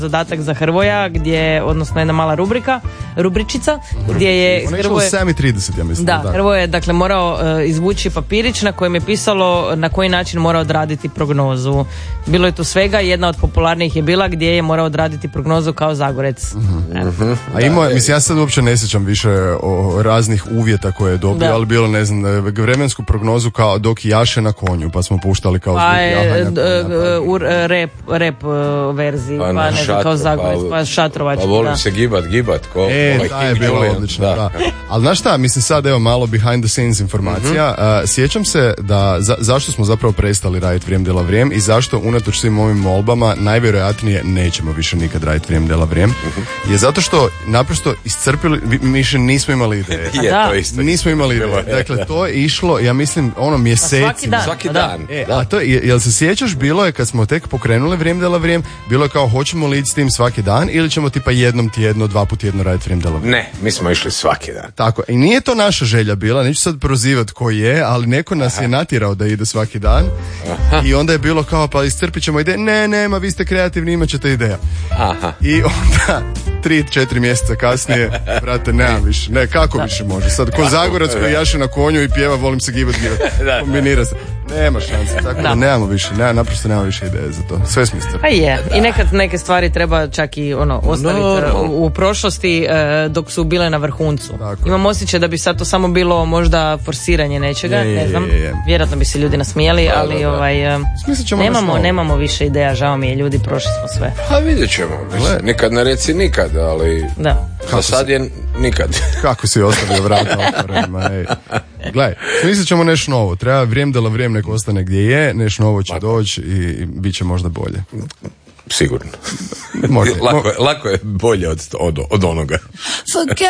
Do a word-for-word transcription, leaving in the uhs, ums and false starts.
zadatak za Hrvoja, gdje, odnosno jedna mala rubrika, rubričica, gdje je Ona je išla u sedam i trideset, ja mislim. Da, Hrvoje je dakle morao uh, izvući papirić na kojem je pisalo na koji način mora odraditi prognozu. Bilo je tu svega, jedna od popularnijih je bila gdje je morao odraditi prognozu kao Zagorec. Mm-hmm. Mm-hmm. A imao, mislim, ja sad uopće ne sjećam više o raznih uvjeta koje je dobio, da. Ali bilo, ne znam, vremensku prognozu kao dok jaše na konju, pa smo puštali kao pa je, d- d- u rep, rep uh, verziji, pa, pa ne znam, kao Zagorec, pa, pa šatrovački. Pa volim se gibat, gibat, ko e, ovaj ta je bila odlična, da. da. Ali znaš šta, mislim sad evo malo behind the scenes informacija. Mm-hmm. Uh, sjećam se da za, zašto smo zapravo prestali raditi Vrijem dela Vrijem i zašto unatoč svim ovim molbama najvjerojatnije nećemo više nikad raditi Vrijem dela Vrijem, mm-hmm. je zato što naprosto iscrpili, mi više nismo imali ideje. je, to isto. Nismo imali ideje. Dakle, to je išlo, ja mislim, ono mjesecima. Svaki dan. Svaki dan. E, a to, je, jel se sjećaš, bilo je kad smo tek pokrenuli Vrijem dela Vrijem, bilo je kao hoćemo li ići s tim svaki dan ili ćemo tipa jednom tjedno, dva put tjedno raditi Vrijem dela Vrijem? Ne, mi smo išli svaki dan. Tako, i nije to naša želja bila, neću sad prozivati ko je, ali neko nas Aha. je natjerao da ide svaki dan. Aha. I onda je bilo kao, pa iscrpit ćemo ideje, ne, nema, vi ste kreativni, imat ćete ideja. Aha. I onda, tri, četiri mjeseca kasnije, brate, nema više, ne, kako da. više može, sad ko Zagorac koji jaše na konju i pjeva, volim se gibat, gibat, kombinira se. Nema šanse, tako da, da nemamo više, ne, naprosto nemamo više ideje za to. Sve smo iscrpili. Pa je, i nekad neke stvari treba čak i ono ostaviti no, no. u, u prošlosti uh, dok su bile na vrhuncu. Tako. Imam osjećaj da bi sad to samo bilo možda forsiranje nečega, je, ne znam. Je, je. Vjerojatno bi se ljudi nasmijali, da, ali da, da. ovaj uh, nemamo, nemamo više ideja, žao mi je, ljudi, prošli smo sve. Pa vidjet ćemo, nikad ne reci nikad, ali da. Za sad je nikad. Kako si ostavio vrata otvorenima, ej. Gledaj, smislit ćemo nešto novo. Treba Vrijem dela Vrijem nek ostane gdje je, nešto novo će doći i, i bit će možda bolje. Sigurno. Možda. lako, je, lako je bolje od, od, od onoga.